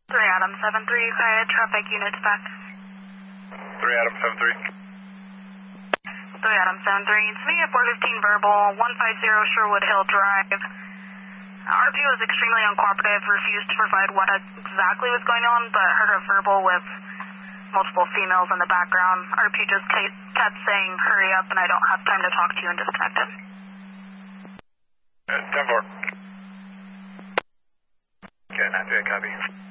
3 Adam 73, quiet traffic units back. 3 Adam 73. 3 Adam 73, it's me at 415 verbal, 150 Sherwood Hill Drive. RP was extremely uncooperative, refused to provide what exactly was going on, but heard a verbal with multiple females in the background. RP just kept saying, hurry up, and I don't have time to talk to you, and disconnected. 10-4. Okay, 98, copy.